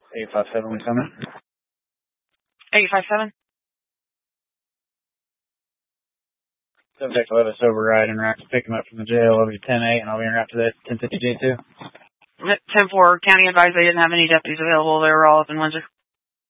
857, we coming? 857. Subject will have a sober ride and wrap to pick him up from the jail over to 10-8, and I'll be en route to that 1050 J2. 10-4, county advised they didn't have any deputies available. They were all up in Windsor.